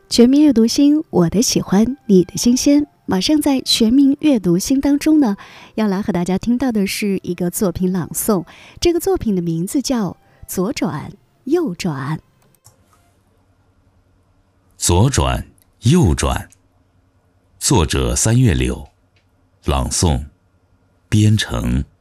全民阅读星，我的喜欢，你的新鲜。马上在全民阅读星当中呢，要来和大家听到的是一个作品朗诵。这个作品的名字叫《左转右转》。 左转右转，作者三月柳，朗诵编程。